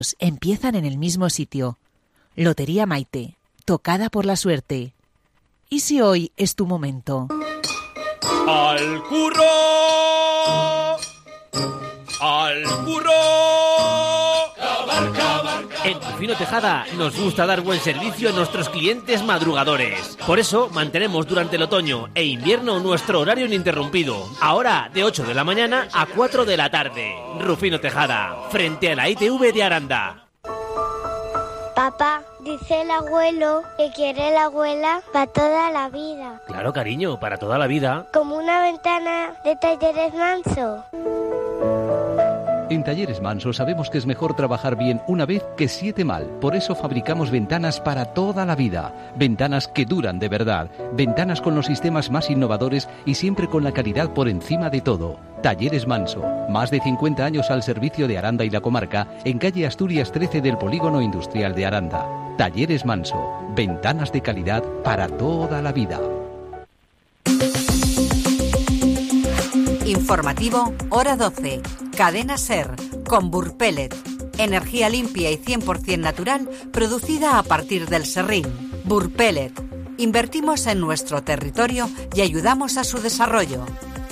empiezan en el mismo sitio. Lotería Maite, tocada por la suerte. ¿Y si hoy es tu momento? ¡Al curro! ¡Al curro! En Rufino Tejada nos gusta dar buen servicio a nuestros clientes madrugadores. Por eso mantenemos durante el otoño e invierno nuestro horario ininterrumpido. Ahora de 8 de la mañana a 4 de la tarde. Rufino Tejada, frente a la ITV de Aranda. Papá, dice el abuelo que quiere la abuela para toda la vida. Claro, cariño, para toda la vida. Como una ventana de Talleres Manso. En Talleres Manso sabemos que es mejor trabajar bien una vez que 7 mal. Por eso fabricamos ventanas para toda la vida. Ventanas que duran de verdad. Ventanas con los sistemas más innovadores y siempre con la calidad por encima de todo. Talleres Manso. Más de 50 años al servicio de Aranda y la comarca, en calle Asturias 13 del Polígono Industrial de Aranda. Talleres Manso. Ventanas de calidad para toda la vida. Informativo, hora 12. Cadena SER, con Burpellet. Energía limpia y 100% natural, producida a partir del serrín. Burpellet. Invertimos en nuestro territorio y ayudamos a su desarrollo.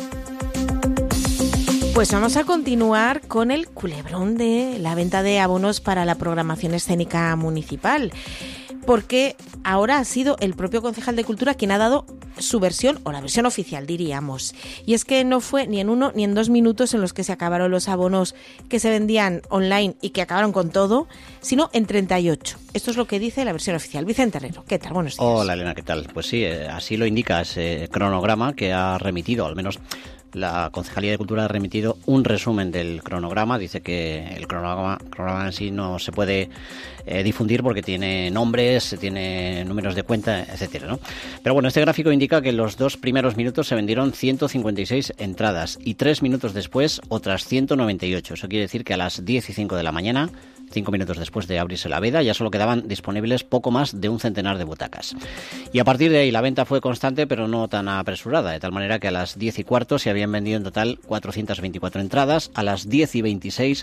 Pues vamos a continuar con el culebrón de la venta de abonos para la programación escénica municipal, porque ahora ha sido el propio concejal de Cultura quien ha dado su versión, o la versión oficial, diríamos. Y es que no fue ni en 1 ni en 2 minutos en los que se acabaron los abonos que se vendían online y que acabaron con todo, sino en 38. Esto es lo que dice la versión oficial. Vicente Herrero, ¿qué tal? Buenos días. Hola, Elena, ¿qué tal? Pues sí, así lo indica ese cronograma que ha remitido, al menos la Concejalía de Cultura ha remitido un resumen del cronograma. Dice que el cronograma en sí no se puede difundir porque tiene nombres, tiene números de cuenta, etcétera, ¿no? Pero bueno, este gráfico indica que en los 2 primeros minutos se vendieron 156 entradas y 3 minutos después otras 198. Eso quiere decir que a las 10:05 de la mañana, 5 minutos después de abrirse la veda, ya solo quedaban disponibles poco más de un centenar de butacas. Y a partir de ahí la venta fue constante, pero no tan apresurada, de tal manera que a las 10:15 se habían vendido en total 424 entradas, a las 10:26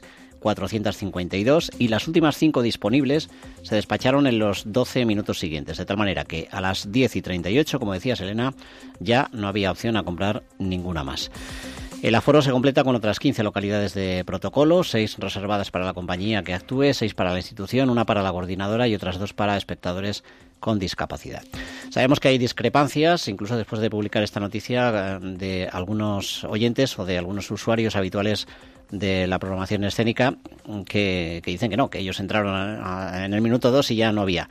452 y las últimas 5 disponibles se despacharon en los 12 minutos siguientes, de tal manera que a las 10:38, como decía Elena, ya no había opción a comprar ninguna más. El aforo se completa con otras 15 localidades de protocolo, 6 reservadas para la compañía que actúe, 6 para la institución, 1 para la coordinadora y otras 2 para espectadores con discapacidad. Sabemos que hay discrepancias, incluso después de publicar esta noticia, de algunos oyentes o de algunos usuarios habituales de la programación escénica que dicen que no, que ellos entraron en el minuto 2 y ya no había.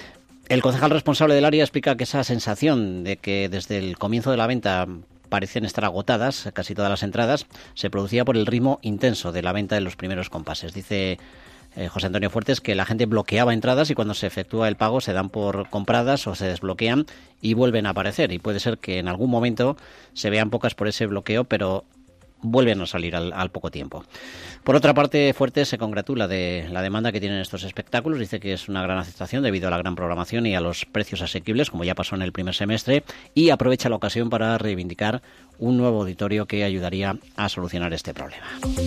El concejal responsable del área explica que esa sensación de que desde el comienzo de la venta parecen estar agotadas casi todas las entradas, se producía por el ritmo intenso de la venta de los primeros compases. Dice José Antonio Fuertes que la gente bloqueaba entradas y cuando se efectúa el pago se dan por compradas o se desbloquean y vuelven a aparecer. Y puede ser que en algún momento se vean pocas por ese bloqueo, pero vuelven a salir al poco tiempo. Por otra parte, Fuertes se congratula de la demanda que tienen estos espectáculos. Dice que es una gran aceptación debido a la gran programación y a los precios asequibles, como ya pasó en el primer semestre, y aprovecha la ocasión para reivindicar un nuevo auditorio que ayudaría a solucionar este problema.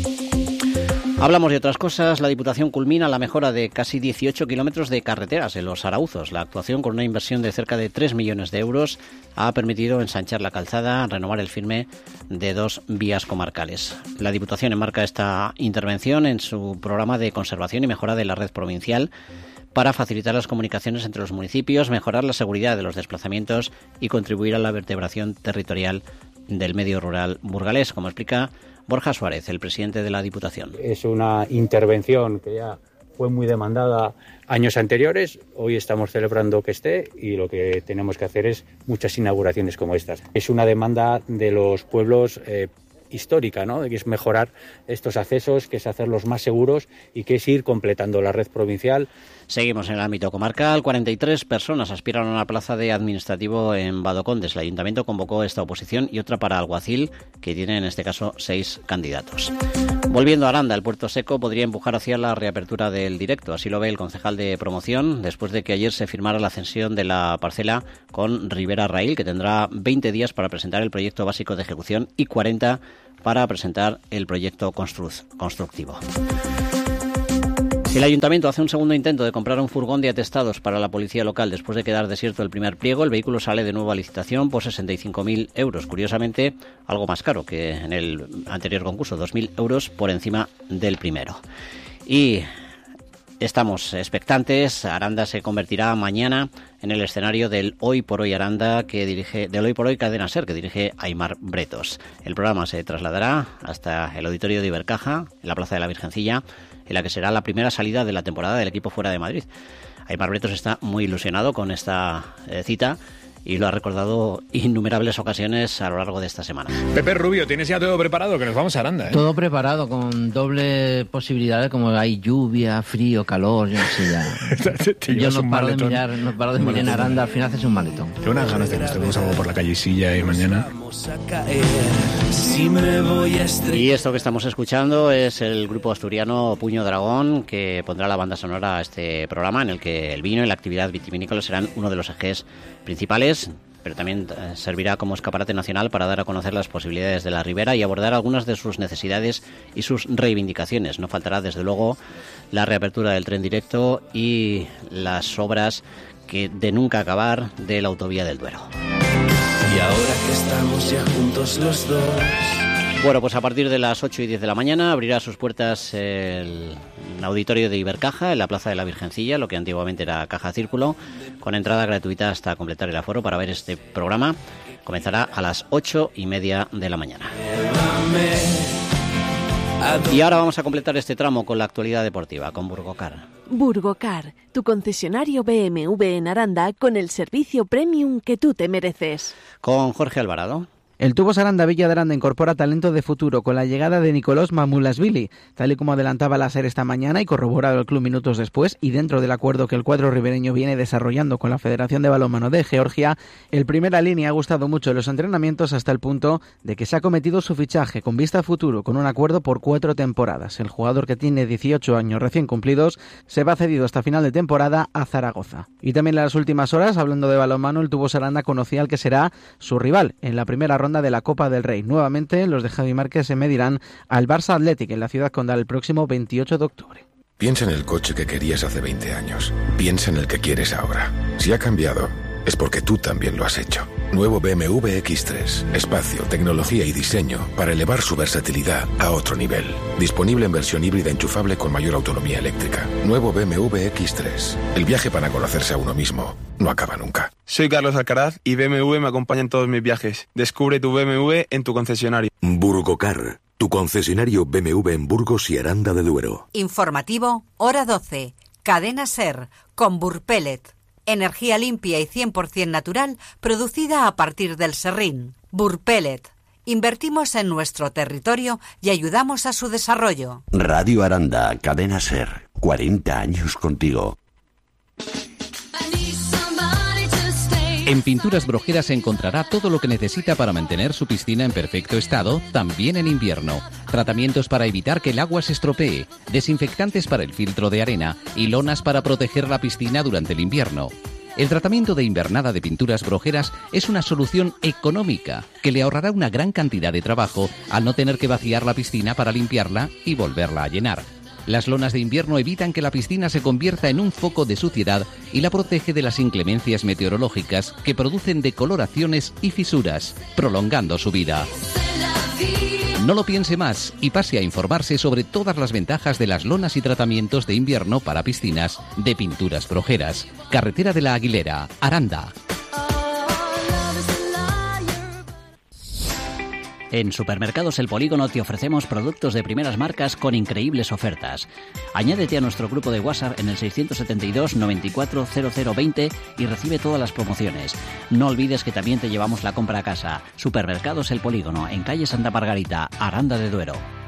Hablamos de otras cosas. La Diputación culmina la mejora de casi 18 kilómetros de carreteras en Los Arauzos. La actuación, con una inversión de cerca de 3 millones de euros, ha permitido ensanchar la calzada, renovar el firme de 2 vías comarcales. La Diputación enmarca esta intervención en su programa de conservación y mejora de la red provincial para facilitar las comunicaciones entre los municipios, mejorar la seguridad de los desplazamientos y contribuir a la vertebración territorial del medio rural burgalés, como explica Borja Suárez, el presidente de la Diputación. Es una intervención que ya fue muy demandada años anteriores. Hoy estamos celebrando que esté y lo que tenemos que hacer es muchas inauguraciones como estas. Es una demanda de los pueblos histórica, ¿no? Que es mejorar estos accesos, que es hacerlos más seguros y que es ir completando la red provincial. Seguimos en el ámbito comarcal. 43 personas aspiran a una plaza de administrativo en Badocondes. El ayuntamiento convocó esta oposición y otra para alguacil, que tiene en este caso 6 candidatos. Volviendo a Aranda, el Puerto Seco podría empujar hacia la reapertura del directo. Así lo ve el concejal de promoción, después de que ayer se firmara la cesión de la parcela con Rivera Rail, que tendrá 20 días para presentar el proyecto básico de ejecución y 40 para presentar el proyecto constructivo. El ayuntamiento hace un segundo intento de comprar un furgón de atestados para la policía local. Después de quedar desierto el primer pliego, el vehículo sale de nuevo a licitación por 65.000 euros. Curiosamente, algo más caro que en el anterior concurso, 2.000 euros por encima del primero. Y estamos expectantes. Aranda se convertirá mañana en el escenario del Hoy por Hoy Aranda, del Hoy por Hoy Cadena Ser, que dirige Aimar Bretos. El programa se trasladará hasta el auditorio de Ibercaja, en la Plaza de la Virgencilla, en la que será la primera salida de la temporada del equipo fuera de Madrid. Aimar Bretos está muy ilusionado con esta cita y lo ha recordado innumerables ocasiones a lo largo de esta semana. Pepe Rubio, ¿tienes ya todo preparado? Que nos vamos a Aranda, ¿eh? Todo preparado, con doble posibilidades, como hay lluvia, frío, calor, yo no sé ya. Yo no paro de mirar en Aranda, al final haces un maletón. Tengo unas ganas de que nos tomemos algo por la callecilla y mañana. Y esto que estamos escuchando es el grupo asturiano Puño Dragón, que pondrá la banda sonora a este programa, en el que el vino y la actividad vitivinícola serán uno de los ejes principales, pero también servirá como escaparate nacional para dar a conocer las posibilidades de la ribera y abordar algunas de sus necesidades y sus reivindicaciones. No faltará, desde luego, la reapertura del tren directo y las obras de nunca acabar de la autovía del Duero. Y ahora que estamos ya juntos los dos. Bueno, pues a partir de las 8 y 10 de la mañana abrirá sus puertas el auditorio de Ibercaja en la Plaza de la Virgencilla, lo que antiguamente era Caja Círculo, con entrada gratuita hasta completar el aforo para ver este programa. Comenzará a las 8:30 de la mañana. Y ahora vamos a completar este tramo con la actualidad deportiva, con Burgocar. Burgocar, tu concesionario BMW en Aranda con el servicio premium que tú te mereces. Con Jorge Alvarado. El Tubos Aranda Villa de Aranda incorpora talento de futuro con la llegada de Nicolás Mamulasvili, tal y como adelantaba la SER esta mañana y corroborado el club minutos después, y dentro del acuerdo que el cuadro ribereño viene desarrollando con la Federación de Balonmano de Georgia. El primera línea ha gustado mucho en los entrenamientos hasta el punto de que se ha cometido su fichaje con vista a futuro con un acuerdo por 4 temporadas. El jugador, que tiene 18 años recién cumplidos, se va cedido hasta final de temporada a Zaragoza. Y también en las últimas horas, hablando de balonmano, el Tubos Aranda conocía al que será su rival en la primera ronda de la Copa del Rey. Nuevamente, los de Javi Márquez se medirán al Barça Athletic en la Ciudad Condal el próximo 28 de octubre. Piensa en el coche que querías hace 20 años. Piensa en el que quieres ahora. Si ha cambiado, es porque tú también lo has hecho. Nuevo BMW X3. Espacio, tecnología y diseño para elevar su versatilidad a otro nivel. Disponible en versión híbrida enchufable con mayor autonomía eléctrica. Nuevo BMW X3. El viaje para conocerse a uno mismo no acaba nunca. Soy Carlos Alcaraz y BMW me acompaña en todos mis viajes. Descubre tu BMW en tu concesionario. Burgocar, tu concesionario BMW en Burgos y Aranda de Duero. Informativo, hora 12. Cadena SER, con Burpellet. Energía limpia y 100% natural, producida a partir del serrín. Burpellet. Invertimos en nuestro territorio y ayudamos a su desarrollo. Radio Aranda, Cadena SER. 40 años contigo. En Pinturas Brojeras encontrará todo lo que necesita para mantener su piscina en perfecto estado, también en invierno. Tratamientos para evitar que el agua se estropee, desinfectantes para el filtro de arena y lonas para proteger la piscina durante el invierno. El tratamiento de invernada de Pinturas Brojeras es una solución económica que le ahorrará una gran cantidad de trabajo al no tener que vaciar la piscina para limpiarla y volverla a llenar. Las lonas de invierno evitan que la piscina se convierta en un foco de suciedad y la protege de las inclemencias meteorológicas que producen decoloraciones y fisuras, prolongando su vida. No lo piense más y pase a informarse sobre todas las ventajas de las lonas y tratamientos de invierno para piscinas de Pinturas Brojeras. Carretera de la Aguilera, Aranda. En Supermercados El Polígono te ofrecemos productos de primeras marcas con increíbles ofertas. Añádete a nuestro grupo de WhatsApp en el 672 94 0020 y recibe todas las promociones. No olvides que también te llevamos la compra a casa. Supermercados El Polígono, en calle Santa Margarita, Aranda de Duero.